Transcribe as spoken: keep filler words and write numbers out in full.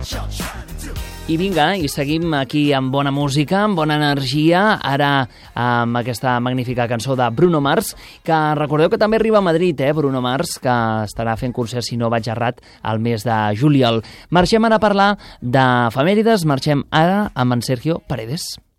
I vinga, i seguim aquí amb bona música, amb bona energia, ara amb aquesta magnífica cançó de Bruno Mars, que recordeu que també arriba a Madrid, eh, Bruno Mars, que estarà fent concerts, si no vaig errat, al mes de juliol. Marxem ara a parlar d'efemèrides, marxem ara amb en Sergio Paredes.